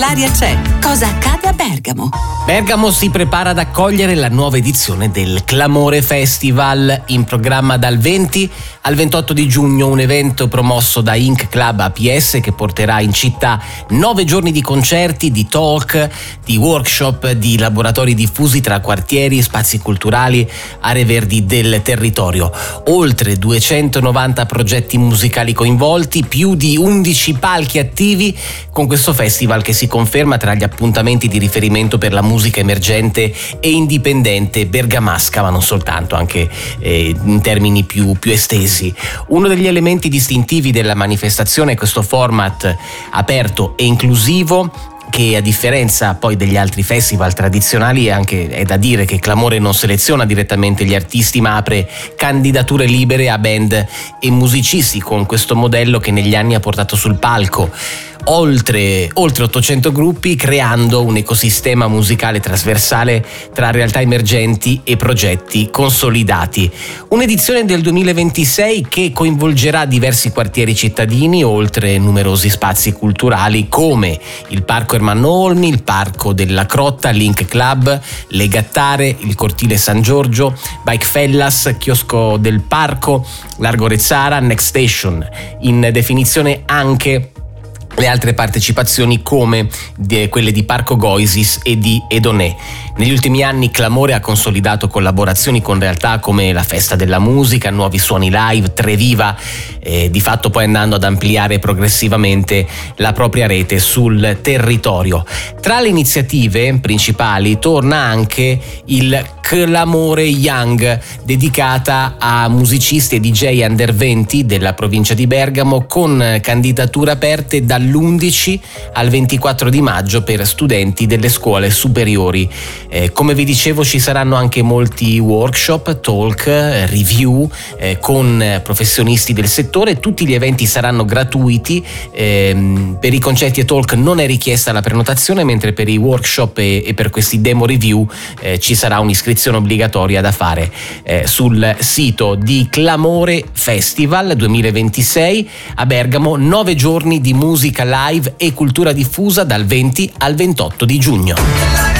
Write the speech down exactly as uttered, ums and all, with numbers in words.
L'aria c'è. Cosa accade a Bergamo? Bergamo si prepara ad accogliere la nuova edizione del Clamore Festival, in programma dal venti al ventotto di giugno, un evento promosso da Ink Club A P S che porterà in città nove giorni di concerti, di talk, di workshop, di laboratori diffusi tra quartieri, spazi culturali, aree verdi del territorio. Oltre duecentonovanta progetti musicali coinvolti, più di undici palchi attivi, con questo festival che si conferma tra gli appuntamenti di riferimento per la musica emergente e indipendente bergamasca, ma non soltanto, anche eh, in termini più, più estesi. Uno degli elementi distintivi della manifestazione è questo format aperto e inclusivo, che a differenza poi degli altri festival tradizionali è anche è da dire che Clamore non seleziona direttamente gli artisti, ma apre candidature libere a band e musicisti, con questo modello che negli anni ha portato sul palco oltre, oltre ottocento gruppi, creando un ecosistema musicale trasversale tra realtà emergenti e progetti consolidati. Un'edizione del duemilaventisei che coinvolgerà diversi quartieri cittadini, oltre numerosi spazi culturali come il Parco Ermanno Olmi, il Parco della Crotta, l'Ink Club, le Gattare, il Cortile San Giorgio, Bike Fellas, Chiosco del Parco, Largo Rezzara, Next Station. In definizione anche le altre partecipazioni come de quelle di Parco Goisis e di Edonè. Negli ultimi anni Clamore ha consolidato collaborazioni con realtà come la Festa della Musica, Nuovi Suoni Live, Treviva, eh, di fatto poi andando ad ampliare progressivamente la propria rete sul territorio. Tra le iniziative principali torna anche il Clamore Young, dedicata a musicisti e D J under venti della provincia di Bergamo, con candidature aperte dall'undici al ventiquattro di maggio per studenti delle scuole superiori. Eh, come vi dicevo, ci saranno anche molti workshop, talk, review eh, con professionisti del settore. Tutti gli eventi saranno gratuiti. Eh, per i concerti e talk non è richiesta la prenotazione, mentre per i workshop e, e per questi demo review eh, ci sarà un'iscrizione obbligatoria da fare eh, sul sito di Clamore Festival duemilaventisei a Bergamo. Nove giorni di musica live e cultura diffusa dal venti al ventotto di giugno.